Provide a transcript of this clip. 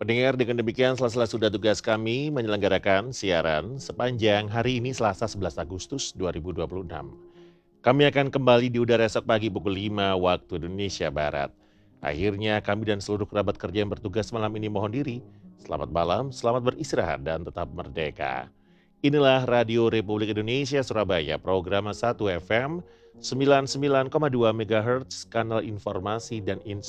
Pendengar, dengan demikian sela-sela sudah tugas kami menyelenggarakan siaran sepanjang hari ini Selasa 11 Agustus 2026. Kami akan kembali di udara esok pagi pukul 5 waktu Indonesia Barat. Akhirnya kami dan seluruh kerabat kerja yang bertugas malam ini mohon diri. Selamat malam, selamat beristirahat dan tetap merdeka. Inilah Radio Republik Indonesia Surabaya, program 1 FM 99,2 MHz, kanal informasi dan